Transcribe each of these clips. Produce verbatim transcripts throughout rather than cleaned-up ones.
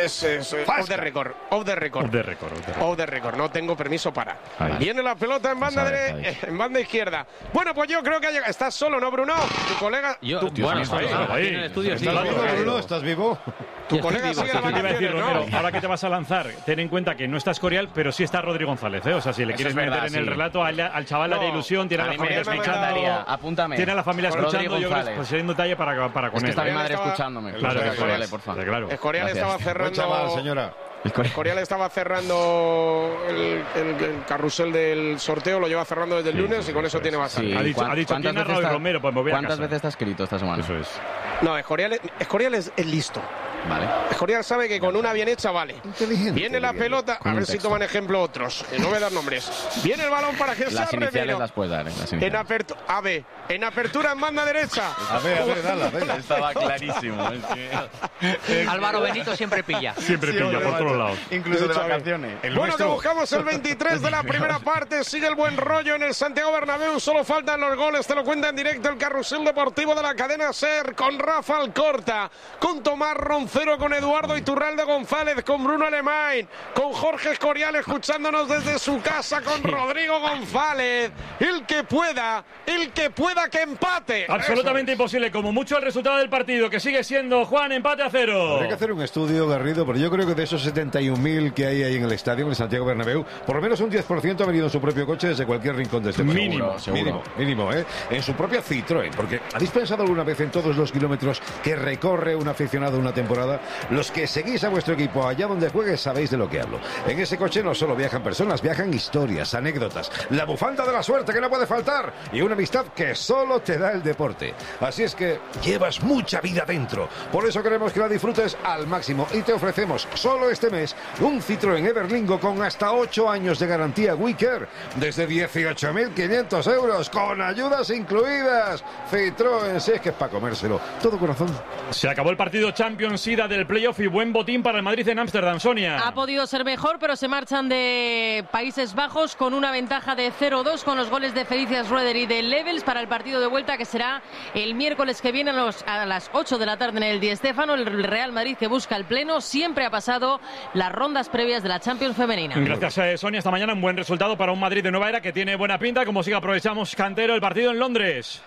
es, es off the record, off the record. Off the record, off the record. Off the record, no tengo permiso para. Ahí. Viene la pelota en banda, de, en banda izquierda. Bueno, pues yo creo que ha llegado. ¿Estás solo, no, Bruno? Tu colega... Yo, tu, bueno, tu, ahí, ahí, ahí en el estudio sí. ¿Estás vivo, Bruno? ¿Estás vivo? Tu colega sigue las Te iba a decir, vacaciones, Romero, ¿no? ahora que te vas a lanzar, ten en cuenta que no está Escorial, pero sí está Rodrigo González, ¿eh? O sea, si le Eso quieres es meter verdad, en el sí. relato, al, al chaval No, le haría ilusión, tiene a A la mí me familia me escuchando. encantaría, apúntame. Tiene a la familia Rodrigo escuchando, yo creo que González. pues, sería un detalle para, para con Es que él. está mi ¿eh? madre estaba- escuchándome. Claro, Pues, eso vale, es. por favor. Claro. Escorial Gracias. estaba Buen cerrando... chaval, señora. Escorial estaba cerrando el, el- el carrusel del sorteo, lo lleva cerrando desde el Sí, lunes sí, y con eso eso tiene es. bastante. Sí. Ha dicho, ¿Cuán- ha dicho cuántas ¿quién ha veces narrado está- Romero? Pues me voy a ¿Cuántas casa. veces está escrito esta semana? Eso es. No, Escorial, Escorial es, es listo. Vale. Escorial sabe que con una bien hecha vale. Inteligente, Viene la Miguel. pelota, Con a un ver si texto. toman ejemplo otros. Que no voy a dar nombres. Viene el balón para que sea Las iniciales Remiro. las puedes dar, ¿eh? Las En iniciales. apertura, a ver, en apertura en banda derecha. A ver, a ver, dale, dale. Estaba clarísimo. Es que... Álvaro Benito siempre pilla. Siempre pilla por todos lados. Incluso de Xavi. vacaciones. El Bueno, que nuestro. buscamos el veintitrés de la primera parte. Sigue el buen rollo en el Santiago Bernabéu. Solo faltan los goles. Te lo cuenta en directo el carrusel deportivo de la cadena SER. Con Rafa Alcorta, con Tomás Roncero, con Eduardo Iturralde González, con Bruno Alemán, con Jorge Escorial escuchándonos desde su casa, con Rodrigo González. El que pueda, el que pueda que empate. Absolutamente imposible. Como mucho el resultado del partido, que sigue siendo, Juan, empate a cero. Habría que hacer un estudio, Garrido, pero yo creo que de esos setenta y un mil que hay ahí en el estadio, en el Santiago Bernabéu, por lo menos un diez por ciento ha venido en su propio coche desde cualquier rincón de este país. Mínimo, seguro. Mínimo, mínimo, ¿eh? En su propia Citroën, porque ¿habéis pensado alguna vez en todos los kilómetros que recorre un aficionado una temporada? Los que seguís a vuestro equipo allá donde juegue sabéis de lo que hablo. En ese coche no solo viajan personas, viajan historias, anécdotas, la bufanda de la suerte que no puede faltar y una amistad que solo te da el deporte. Así es que llevas mucha vida dentro. Por eso queremos que la disfrutes al máximo y te ofrecemos solo este mes un Citroën Everlingo con hasta ocho años de garantía WeCare desde dieciocho mil quinientos euros con ayudas incluidas. Citroën, si es que es para comérselo. Todo corazón. Se acabó el partido Champions ida del playoff y buen botín para el Madrid en Ámsterdam, Sonia. Ha podido ser mejor, pero se marchan de Países Bajos con una ventaja de cero dos con los goles de Felicias Rueder y de Levels para el partido de vuelta que será el miércoles que viene a, los, a las ocho de la tarde en el Di Stéfano. El Real Madrid que busca el pleno siempre ha pasado las rondas previas de la Champions femenina. Gracias, eh, Sonia. Esta mañana un buen resultado para un Madrid de nueva era que tiene buena pinta. Como sigue, aprovechamos Cantero el partido en Londres.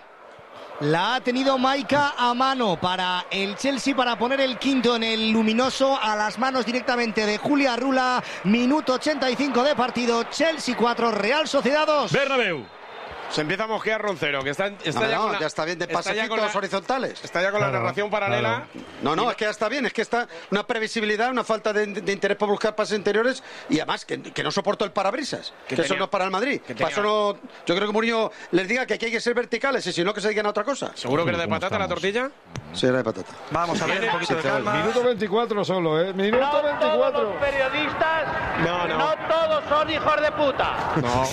La ha tenido Maika a mano para el Chelsea para poner el quinto en el luminoso a las manos directamente de Julia Rula. Minuto ochenta y cinco de partido. Chelsea cuatro, Real Sociedad dos. Bernabéu. Se empieza a mosquear Roncero, que está, está No, ya, no, con la, ya está bien de está ya pasecitos con la- horizontales. Está ya con la narración paralela. No, no, es que ya está bien, es que está una previsibilidad, una falta de, de interés por buscar pases interiores y además que, que no soporto el parabrisas, que, Que eso tenía- no es para el Madrid. que Para tenía- eso no, yo creo que Mourinho les diga que aquí hay que ser verticales y si no que se dediquen a otra cosa. ¿Seguro que era de ¿Cómo patata la estamos? tortilla? Sí, era de patata. Vamos a ver un poquito de calma. Minuto veinticuatro solo, ¿eh? Minuto No todos veinticuatro. los periodistas, No, no. no todos son hijos de puta.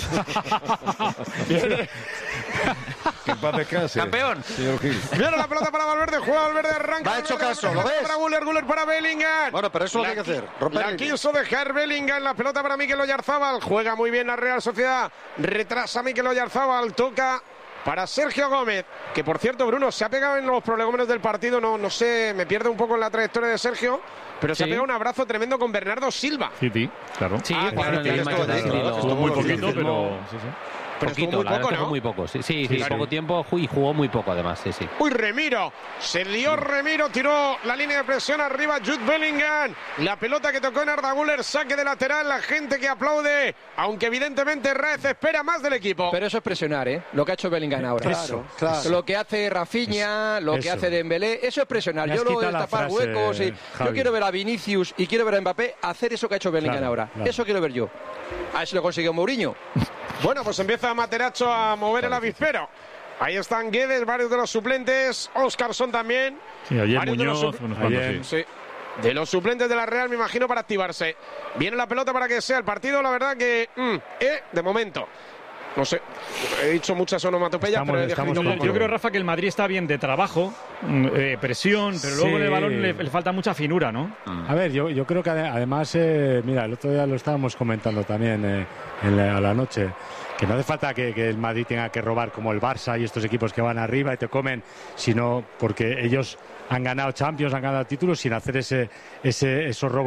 No. Que en paz descanse. Campeón. Señor Gil. Viene la pelota para Valverde, juega Valverde, arranca. Va hecho Valverde, caso, Valverde ¿lo ves? Para Guller, Guller para Bellingham. Bueno, pero eso lo La tiene que qui- hacer, romper La línea. quiso dejar Bellingham, la pelota para Mikel Oyarzábal. Juega muy bien la Real Sociedad. Retrasa Mikel Oyarzábal, toca para Sergio Gómez, que por cierto, Bruno, se ha pegado en los prolegómenos del partido, no, no sé, me pierdo un poco en la trayectoria de Sergio, pero se ha Sí. pegado un abrazo tremendo con Bernardo Silva. City, claro. Sí, Ah, jugaron claro, en el estuvo Manchester ahí, City, claro, lo- estuvo muy muy poquito, firmó- pero... Sí, sí. Pero estuvo Poquito, muy la poco, verdad es que ¿no? fue muy poco. Sí, sí, sí, claro. poco tiempo ju- y jugó muy poco además, sí, sí. Uy, Remiro, se lió Remiro, tiró la línea de presión arriba Jude Bellingham, la pelota que tocó en Arda Güler, saque de lateral, la gente que aplaude, aunque evidentemente Raez espera más del equipo. Pero eso es presionar, ¿eh? Lo que ha hecho Bellingham ahora. Eso, claro. Lo que hace Rafinha, lo que Eso. hace Dembélé, eso es presionar. Me has Yo lo de quitado la tapar frase, huecos y Javi. yo quiero ver a Vinicius y quiero ver a Mbappé hacer eso que ha hecho Bellingham Claro, ahora. claro. Eso quiero ver yo. A ver si lo consiguió Mourinho. Bueno, pues empieza Materazzo a mover el avispero. Ahí están Guedes, varios de los suplentes, Óscarson también. Sí, ayer Varios de los Muñoz, sup- unos cuantos, Ayer, sí. sí. De los suplentes de la Real, me imagino, para activarse. Viene la pelota para que sea el partido, la verdad que, mm, eh, de momento. No sé, he dicho muchas onomatopeyas, Estamos- pero he estamos descrito yo, poco. yo creo, Rafa, que el Madrid está bien de trabajo, mm, eh, presión, pero luego Sí. en el balón le, le falta mucha finura, ¿no? A ver, yo, yo creo que ade- además, eh, mira, el otro día lo estábamos comentando también eh, en la, a la noche, que no hace falta que, que el Madrid tenga que robar como el Barça y estos equipos que van arriba y te comen, sino porque ellos han ganado Champions, han ganado títulos sin hacer ese, ese, esos robos